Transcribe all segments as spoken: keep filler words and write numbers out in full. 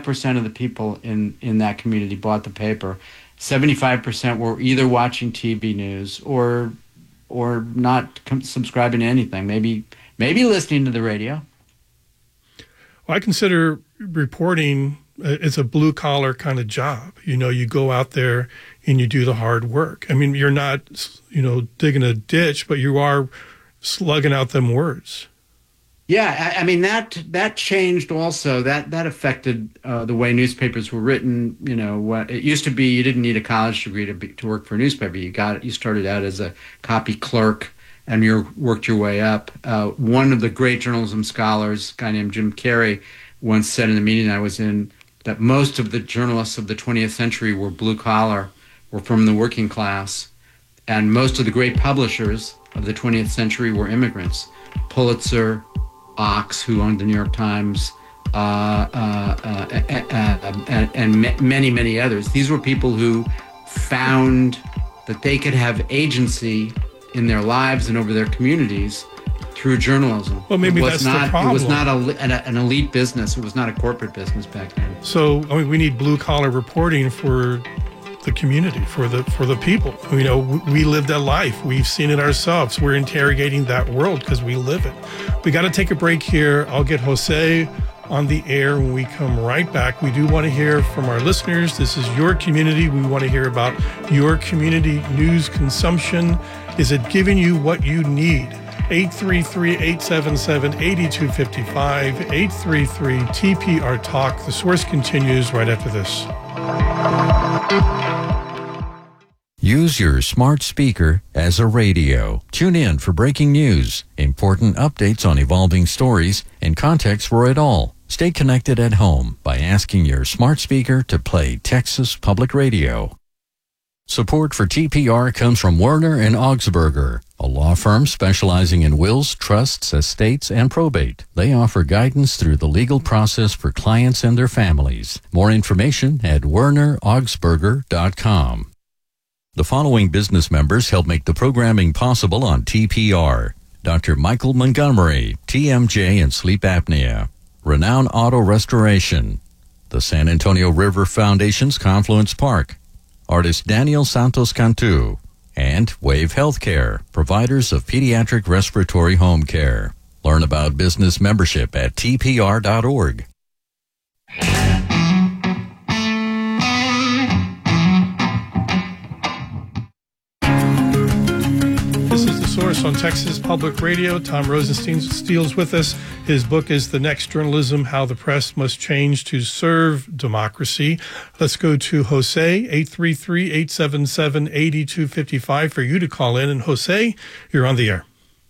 percent of the people in, in that community bought the paper. seventy-five percent were either watching T V news or or not com- subscribing to anything, maybe maybe listening to the radio. Well, I consider reporting uh, it's a blue-collar kind of job. You know, you go out there and you do the hard work. I mean, you're not, you know, digging a ditch, but you are slugging out them words. Yeah, I, I mean, that that changed also. That that affected uh, the way newspapers were written. You know, what it used to be, you didn't need a college degree to be, to work for a newspaper. You got you started out as a copy clerk, and you worked your way up. Uh, one of the great journalism scholars, a guy named Jim Carrey, once said in the meeting I was in that most of the journalists of the twentieth century were blue collar, were from the working class, and most of the great publishers of the twentieth century were immigrants. Pulitzer, Ox, who owned the New York Times, uh, uh, uh, uh, and, and many, many others. These were people who found that they could have agency in their lives and over their communities through journalism. Well, maybe that's not, the problem. It was not a, an, an elite business. It was not a corporate business back then. So, I mean, we need blue-collar reporting for the community, for the for the people. You know, we live that life. We've seen it ourselves. We're interrogating that world because we live it. We got to take a break here. I'll get Jose on the air when we come right back. We do want to hear from our listeners. This is your community. We want to hear about your community news consumption. Is it giving you what you need? eight three three, eight seven seven, eight two five five, eight three three T P R Talk. The Source continues right after this. Use your smart speaker as a radio. Tune in for breaking news, important updates on evolving stories, and context for it all. Stay connected at home by asking your smart speaker to play Texas Public Radio. Support for T P R comes from Werner and Augsburger, a law firm specializing in wills, trusts, estates, and probate. They offer guidance through the legal process for clients and their families. More information at werner augsburger dot com. The following business members help make the programming possible on T P R. Doctor Michael Montgomery, T M J and sleep apnea. Renown Auto Restoration. The San Antonio River Foundation's Confluence Park. Artist Daniel Santos Cantu. And Wave Healthcare, providers of pediatric respiratory home care. Learn about business membership at T P R dot org. This is The Source on Texas Public Radio. Tom Rosenstein Steele's with us. His book is The Next Journalism, How the Press Must Change to Serve Democracy. Let's go to Jose, eight three three, eight seven seven, eight two five five for you to call in. And Jose, you're on the air.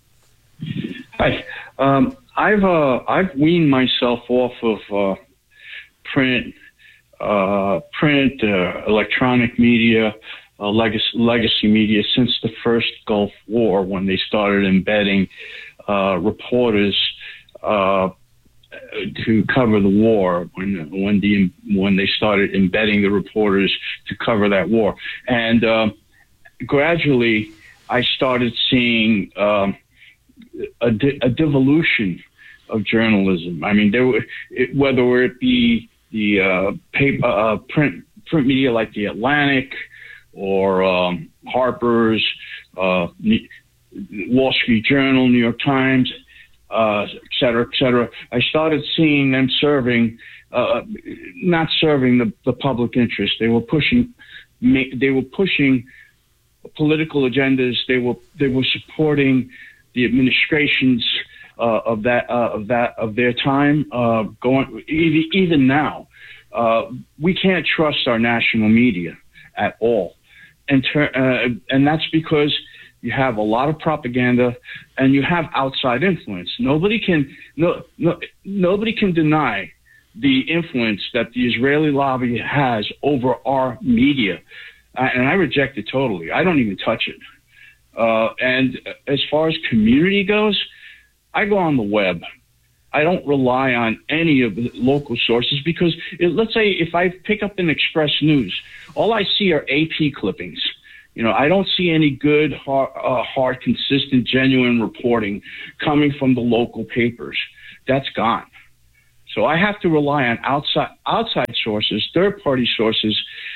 Hi. Um, I've uh, I've weaned myself off of uh, print, uh, print, uh, electronic media, Uh, legacy, legacy media since the first Gulf War, when they started embedding uh, reporters uh, to cover the war. When when the when they started embedding the reporters to cover that war, and uh, gradually I started seeing um, a, de- a devolution of journalism. I mean, there were it, whether it be the uh, paper, uh, print print media like the Atlantic, or um, Harper's, uh, Wall Street Journal, New York Times, uh, et cetera, et cetera. I started seeing them serving, uh, not serving the, the public interest. They were pushing, they were pushing political agendas. They were they were supporting the administrations uh, of that uh, of that of their time. Uh, going even, even now, uh, we can't trust our national media at all. And, ter- uh, and that's because you have a lot of propaganda and you have outside influence. Nobody can no, no nobody can deny the influence that the Israeli lobby has over our media, uh, and I reject it totally. I don't even touch it. Uh, and as far as community goes, I go on the web. I don't rely on any of the local sources because it, let's say if I pick up an Express News, all I see are A P clippings. You know, I don't see any good, hard, uh, hard, consistent, genuine reporting coming from the local papers. That's gone. So I have to rely on outside outside sources, third party sources,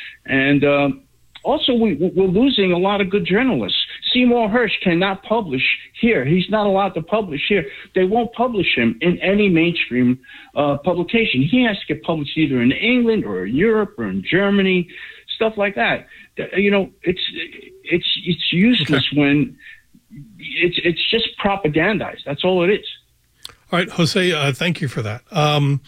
and um, also we, we're losing a lot of good journalists. Seymour Hersh cannot publish here. He's not allowed to publish here. They won't publish him in any mainstream uh, publication. He has to get published either in England or in Europe or in Germany, stuff like that. You know, it's it's it's useless okay. when it's it's just propagandized. That's all it is. All right, Jose, uh, thank you for that. Um,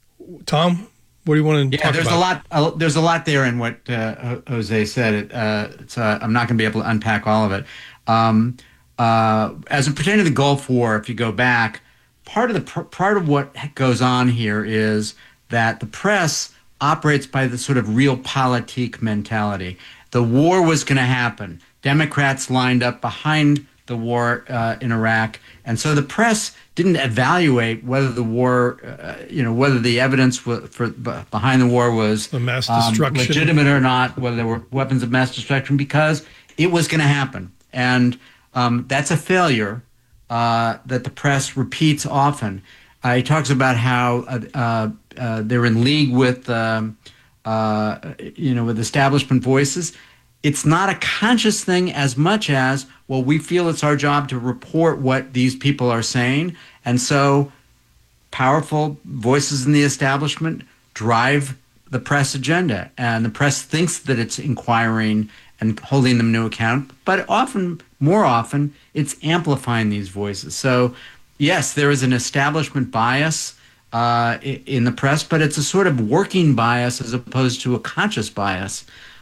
Tom, what do you want to yeah, talk there's about? a lot. Uh, there's a lot there in what uh, Jose said. It, uh, it's, uh, I'm not going to be able to unpack all of it. Um, uh, as it pertains to the Gulf War, if you go back, part of the pr- part of what goes on here is that the press operates by the sort of realpolitik mentality. The war was going to happen. Democrats lined up behind the war uh, in Iraq, and so the press didn't evaluate whether the war, uh, you know, whether the evidence w- for b- behind the war was the mass destruction. Um, legitimate or not, whether there were weapons of mass destruction, because it was going to happen, and um, that's a failure uh, that the press repeats often. Uh, he talks about how uh, uh, uh, they're in league with, um, uh, you know, with establishment voices. It's not a conscious thing as much as, well, we feel it's our job to report what these people are saying. And so powerful voices in the establishment drive the press agenda. And the press thinks that it's inquiring and holding them to account. But often, more often, it's amplifying these voices. So, yes, there is an establishment bias uh, in the press, but it's a sort of working bias as opposed to a conscious bias.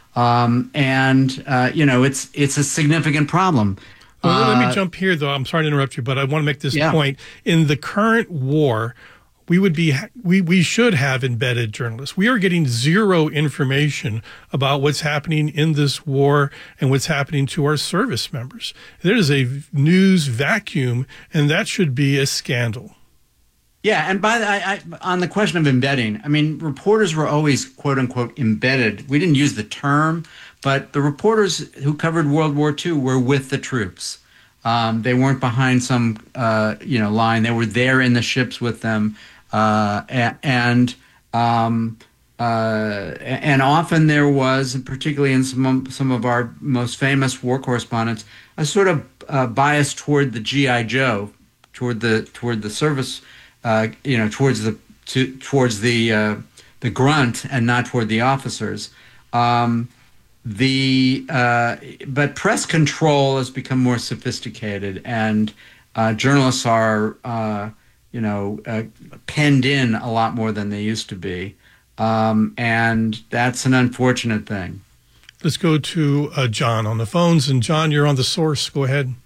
Um, and, uh, you know, it's it's a significant problem. Well, uh, let me jump here, though. I'm sorry to interrupt you, but I want to make this yeah. point. In the current war, we would be we, we should have embedded journalists. We are getting zero information about what's happening in this war and what's happening to our service members. There is a news vacuum, and that should be a scandal. Yeah, and by the, I, I, on the question of embedding, I mean, reporters were always, quote unquote, embedded. We didn't use the term, but the reporters who covered World War Two were with the troops. Um, they weren't behind some, uh, you know, line. They were there in the ships with them, uh, and um, uh, and often there was, particularly in some some of our most famous war correspondents, a sort of uh, bias toward the G I Joe, toward the toward the service. Uh, you know, towards the to, towards the uh, the grunt and not toward the officers. Um, the uh, but press control has become more sophisticated, and uh, journalists are uh, you know uh, penned in a lot more than they used to be, um, and that's an unfortunate thing. Let's go to uh, John on the phones, and John, you're on The Source. Go ahead.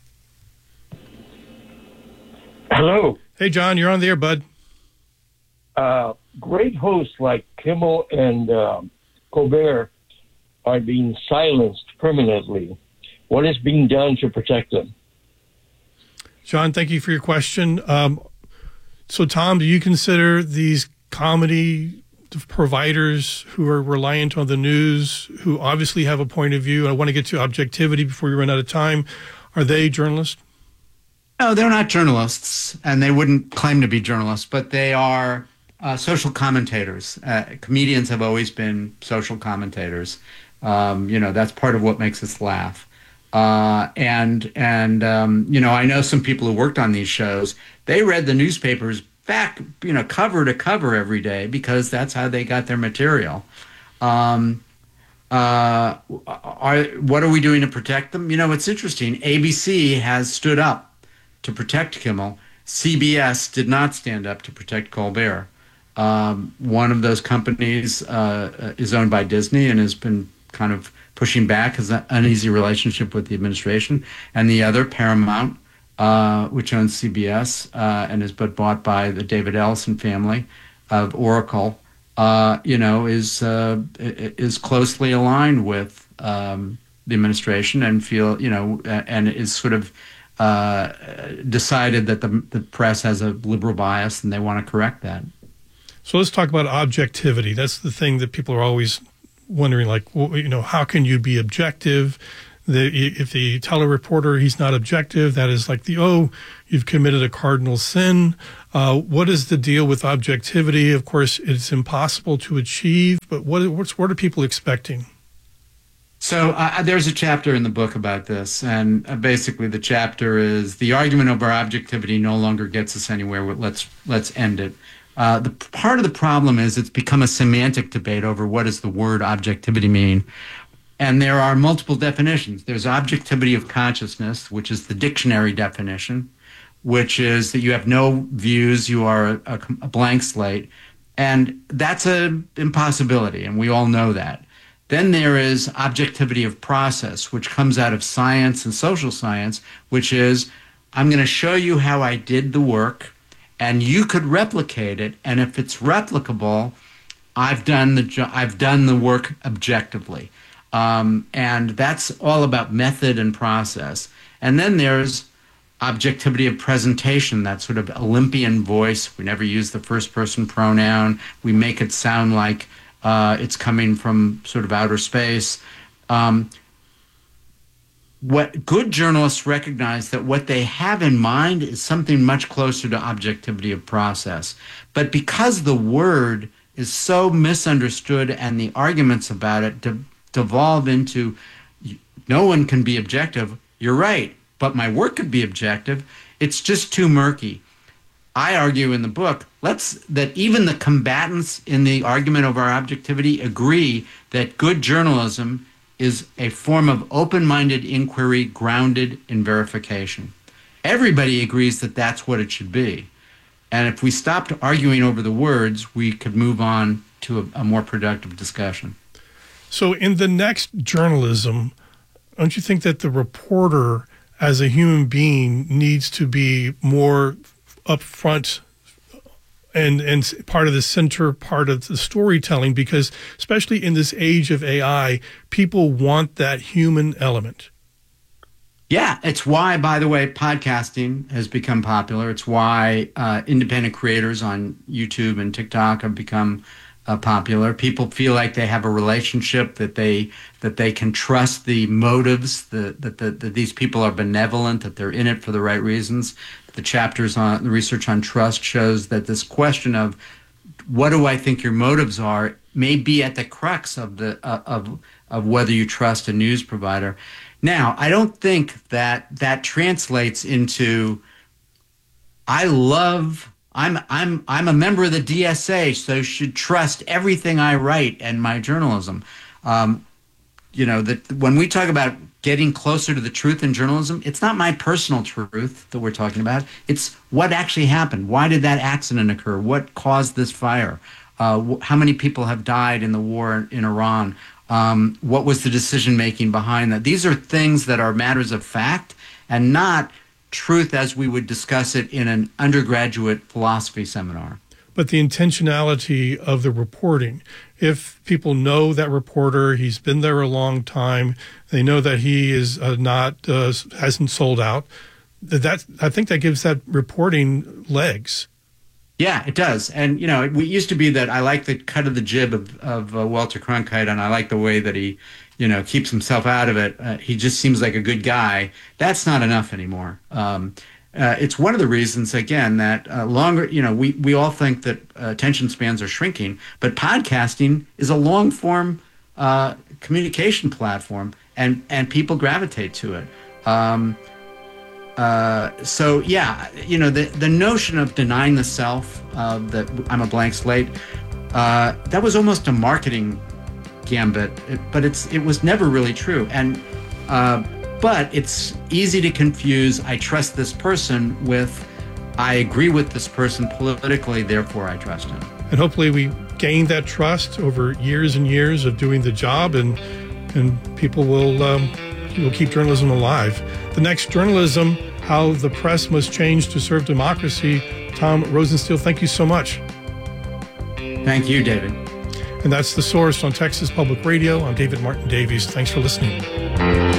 Hello. Hey, John, you're on the air, bud. Uh, great hosts like Kimmel and uh, Colbert are being silenced permanently. What is being done to protect them? John, thank you for your question. Um, so, Tom, do you consider these comedy providers who are reliant on the news, who obviously have a point of view, and I want to get to objectivity before we run out of time, are they journalists? No, they're not journalists, and they wouldn't claim to be journalists, but they are uh, social commentators. Uh, comedians have always been social commentators. Um, you know, that's part of what makes us laugh. Uh, and, and um, you know, I know some people who worked on these shows. They read the newspapers back, you know, cover to cover every day because that's how they got their material. Um, uh, are, what are we doing to protect them? You know, it's interesting. A B C has stood up to protect Kimmel. C B S did not stand up to protect Colbert. Um, one of those companies uh, is owned by Disney and has been kind of pushing back, has an uneasy relationship with the administration. And the other, Paramount, uh, which owns C B S uh, and is but bought by the David Ellison family of Oracle, uh, you know, is uh, is closely aligned with um, the administration and feel, you know, and is sort of Uh, decided that the, the press has a liberal bias and they want to correct that. So let's talk about objectivity. That's the thing that people are always wondering, like, well, you know, how can you be objective? The, if the telereporter, he's not objective, that is like the, oh, you've committed a cardinal sin. Uh, what is the deal with objectivity? Of course, it's impossible to achieve, but what, what's, what are people expecting? So uh, there's a chapter in the book about this, and uh, basically the chapter is the argument over objectivity no longer gets us anywhere. Let's let's end it. Uh, the part of the problem is it's become a semantic debate over what does the word objectivity mean. And there are multiple definitions. There's objectivity of consciousness, which is the dictionary definition, which is that you have no views, you are a, a, a blank slate. And that's an impossibility, and we all know that. Then there is objectivity of process, which comes out of science and social science, which is I'm going to show you how I did the work, and you could replicate it. And if it's replicable, I've done the jo- I've done the work objectively. Um, and that's all about method and process. And then there's objectivity of presentation, that sort of Olympian voice. We never use the first person pronoun. We make it sound like uh, it's coming from sort of outer space. Um, what good journalists recognize that what they have in mind is something much closer to objectivity of process. But because the word is so misunderstood and the arguments about it de- devolve into no one can be objective, you're right, but my work could be objective, it's just too murky. I argue in the book let's that even the combatants in the argument over our objectivity agree that good journalism is a form of open-minded inquiry grounded in verification. Everybody agrees that that's what it should be. And if we stopped arguing over the words, we could move on to a, a more productive discussion. So in the next journalism, don't you think that the reporter as a human being needs to be more upfront and and part of the center part of the storytelling? Because especially in this age of A I, people want that human element. Yeah, it's why, by the way, podcasting has become popular. It's why uh, independent creators on YouTube and TikTok have become uh, popular. People feel like they have a relationship, that they that they can trust the motives, the, that, the, that these people are benevolent, that they're in it for the right reasons. The chapters on the research on trust shows that this question of what do I think your motives are may be at the crux of the uh, of of whether you trust a news provider. Now, I don't think that that translates into I love I'm I'm I'm a member of the D S A, so should trust everything I write and my journalism. Um, you know, that when we talk about getting closer to the truth in journalism, it's not my personal truth that we're talking about. It's what actually happened. Why did that accident occur? What caused this fire? Uh, wh- how many people have died in the war in Iran? Um, what was the decision-making behind that? These are things that are matters of fact and not truth as we would discuss it in an undergraduate philosophy seminar. But the intentionality of the reporting, if people know that reporter, he's been there a long time, they know that he is uh, not, uh, hasn't sold out, that, I think that gives that reporting legs. Yeah, it does. And, you know, it, it used to be that I like the cut of the jib of, of uh, Walter Cronkite, and I like the way that he, you know, keeps himself out of it. Uh, he just seems like a good guy. That's not enough anymore. Um, uh, it's one of the reasons, again, that uh, longer, you know, we, we all think that uh, attention spans are shrinking, but podcasting is a long-form uh, communication platform, and, and people gravitate to it. Um Uh, so, yeah, you know, the, the notion of denying the self, uh, that I'm a blank slate, uh, that was almost a marketing gambit, it, but it's it was never really true. And uh, but it's easy to confuse I trust this person with I agree with this person politically, therefore I trust him. And hopefully we gain that trust over years and years of doing the job, and and people will, um, will keep journalism alive. The next journalism, How the Press Must Change to Serve Democracy. Tom Rosenstiel, thank you so much. Thank you, David. And that's The Source on Texas Public Radio. I'm David Martin Davies. Thanks for listening.